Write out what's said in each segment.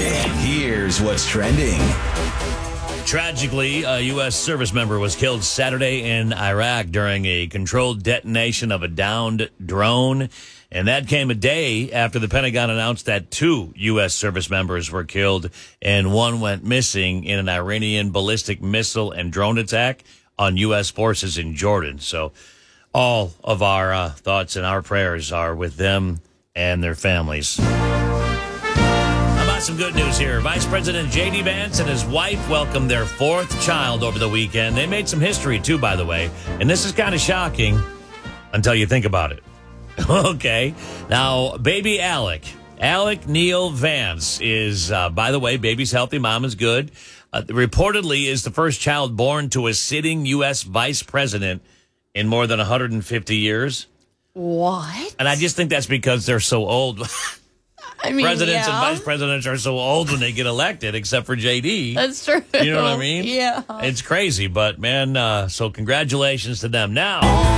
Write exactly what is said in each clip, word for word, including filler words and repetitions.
And here's what's trending. Tragically, a U S service member was killed Saturday in Iraq during a controlled detonation of a downed drone. And that came a day after the Pentagon announced that two U S service members were killed and one went missing in an Iranian ballistic missile and drone attack on U S forces in Jordan. So all of our uh, thoughts and our prayers are with them and their families. How about some good news here? Vice President J D. Vance and his wife welcomed their fourth child over the weekend. They made some history, too, by the way. And this is kind of shocking until you think about it. Okay. Now, baby Alec. Alec Neil Vance is, uh, by the way, baby's healthy. Mom is good. Uh, reportedly is the first child born to a sitting U S vice president in more than one hundred fifty years. What? And I just think that's because they're so old. I mean, Presidents yeah. and vice presidents are so old when they get elected, except for J D. That's true. You know what I mean? Yeah. It's crazy, but, man, uh, so congratulations to them. Now,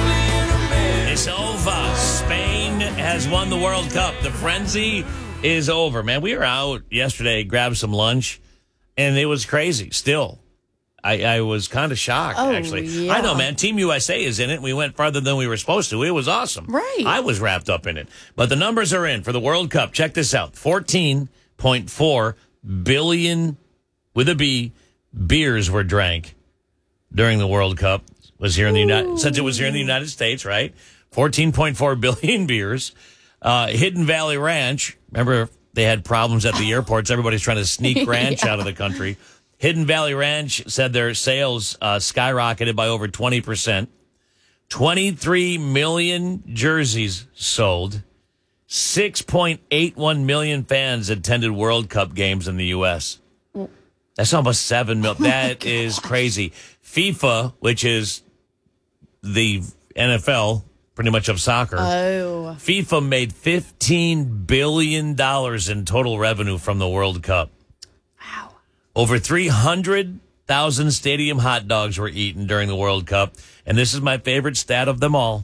it's over. Spain has won the World Cup. The frenzy is over. Man, we were out yesterday, grabbed some lunch, and it was crazy still. I, I was kind of shocked, Oh, actually. yeah. I know, man. Team U S A is in it. We went farther than we were supposed to. It was awesome. Right. I was wrapped up in it. But the numbers are in for the World Cup. Check this out. fourteen point four billion, with a B, beers were drank during the World Cup. Was here in the United, since it was here in the United States, right? fourteen point four billion beers. Uh, Hidden Valley Ranch. Remember, they had problems at the airports. Everybody's trying to sneak ranch Yeah. out of the country. Hidden Valley Ranch said their sales uh, skyrocketed by over twenty percent. twenty-three million jerseys sold. six point eight one million fans attended World Cup games in the U S. That's almost seven million. That is crazy. FIFA, which is the N F L, pretty much of soccer. Oh. FIFA made fifteen billion dollars in total revenue from the World Cup. Wow. Over three hundred thousand stadium hot dogs were eaten during the World Cup. And this is my favorite stat of them all.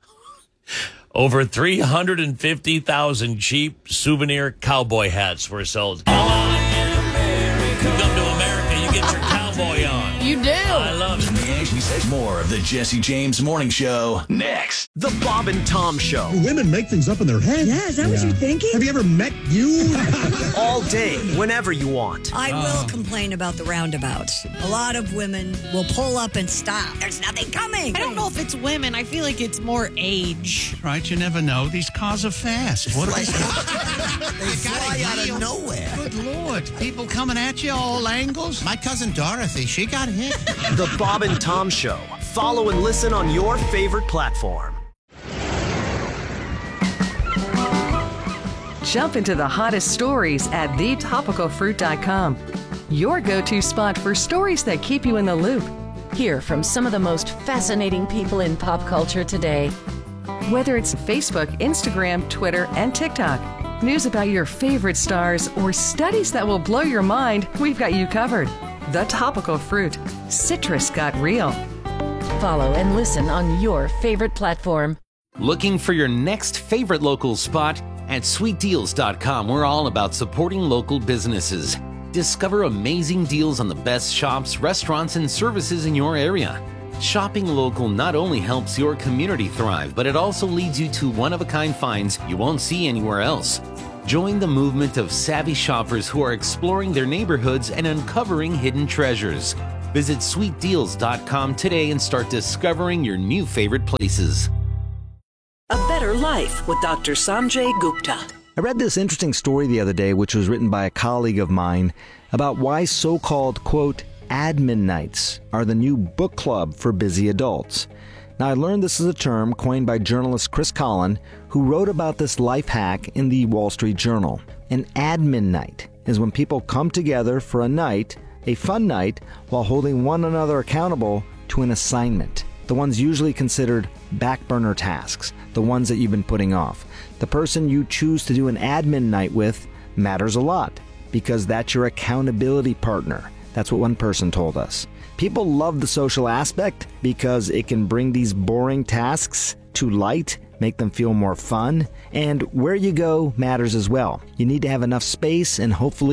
Over three hundred fifty thousand cheap souvenir cowboy hats were sold. Come on, you come to America, you get your cowboy on. You do. I love it. She says more of the Jesse James Morning Show next. The Bob and Tom Show. Women make things up in their head. Yeah, is that what you're thinking? Have you ever met you? All day, whenever you want. I will complain about the roundabouts. A lot of women will pull up and stop. There's nothing coming. I don't know if it's women. I feel like it's more age. Right, you never know. These cars are fast. What are they? They fly out of nowhere. Good Lord. People coming at you all angles. My cousin Dorothy, she got hit. The Bob and Tom Show. Follow and listen on your favorite platform. Jump into the hottest stories at the topical fruit dot com. Your go-to spot for stories that keep you in the loop. Hear from some of the most fascinating people in pop culture today. Whether it's Facebook, Instagram, Twitter, and TikTok, news about your favorite stars, or studies that will blow your mind, we've got you covered. The Topical Fruit. Citrus got real. Follow and listen on your favorite platform. Looking for your next favorite local spot? At sweet deals dot com, we're all about supporting local businesses. Discover amazing deals on the best shops, restaurants, and services in your area. Shopping local not only helps your community thrive, but it also leads you to one-of-a-kind finds you won't see anywhere else. Join the movement of savvy shoppers who are exploring their neighborhoods and uncovering hidden treasures. Visit sweet deals dot com today and start discovering your new favorite places. A Better Life with Doctor Sanjay Gupta. I read this interesting story the other day, which was written by a colleague of mine, about why so-called, quote, admin nights are the new book club for busy adults. Now, I learned this is a term coined by journalist Chris Collin, who wrote about this life hack in the Wall Street Journal. An admin night is when people come together for a night, a fun night, while holding one another accountable to an assignment. The ones usually considered back burner tasks, the ones that you've been putting off. The person you choose to do an admin night with matters a lot, because that's your accountability partner. That's what one person told us. People love the social aspect because it can bring these boring tasks to light, make them feel more fun, and where you go matters as well. You need to have enough space and hopefully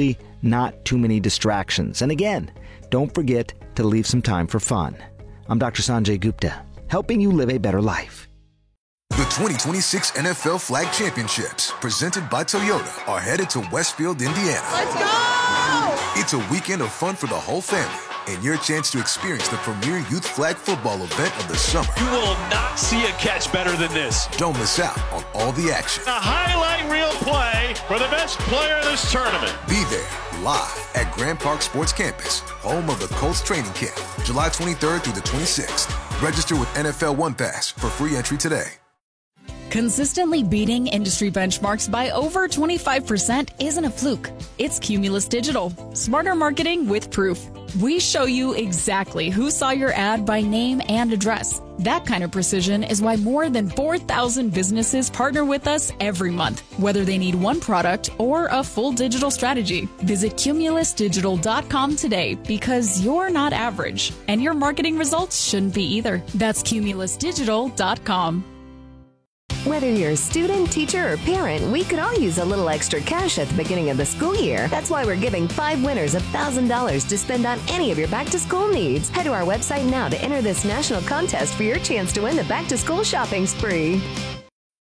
not too many distractions. And again, don't forget to leave some time for fun. I'm Doctor Sanjay Gupta, helping you live a better life. The twenty twenty-six N F L Flag Championships, presented by Toyota, are headed to Westfield, Indiana. Let's go! It's a weekend of fun for the whole family, and your chance to experience the premier youth flag football event of the summer. You will not see a catch better than this. Don't miss out on all the action. A highlight reel play for the best player in this tournament. Be there, live at Grand Park Sports Campus, home of the Colts training camp, July twenty-third through the twenty-sixth. Register with N F L One Pass for free entry today. Consistently beating industry benchmarks by over twenty-five percent isn't a fluke. It's Cumulus Digital. Smarter marketing with proof. We show you exactly who saw your ad by name and address. That kind of precision is why more than four thousand businesses partner with us every month, whether they need one product or a full digital strategy. Visit cumulus digital dot com today, because you're not average, and your marketing results shouldn't be either. That's cumulus digital dot com. Whether you're a student, teacher, or parent, we could all use a little extra cash at the beginning of the school year. That's why we're giving five winners one thousand dollars to spend on any of your back-to-school needs. Head to our website now to enter this national contest for your chance to win the back-to-school shopping spree.